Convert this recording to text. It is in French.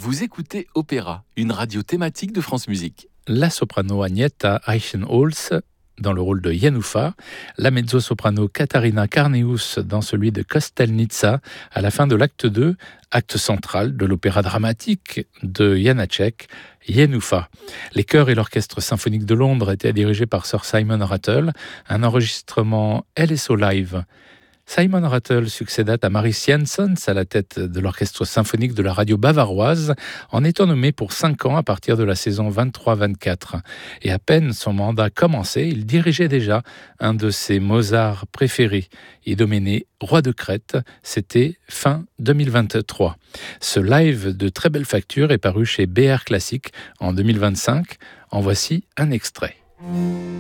Vous écoutez Opéra, une radio thématique de France Musique. La soprano Agneta Eichenholz dans le rôle de Jenůfa, la mezzo-soprano Katharina Karneus dans celui de Kostelnica à la fin de l'acte 2, acte central de l'opéra dramatique de Janáček, Jenůfa. Les chœurs et l'orchestre symphonique de Londres étaient dirigés par Sir Simon Rattle, un enregistrement LSO Live. Simon Rattle succéda à Maris Janssens à la tête de l'orchestre symphonique de la radio bavaroise en étant nommé pour 5 ans à partir de la saison 23-24. Et à peine son mandat commencé, il dirigeait déjà un de ses Mozart préférés, Idoménée, roi de Crète. C'était fin 2023. Ce live de très belle facture est paru chez BR Classic en 2025. En voici un extrait.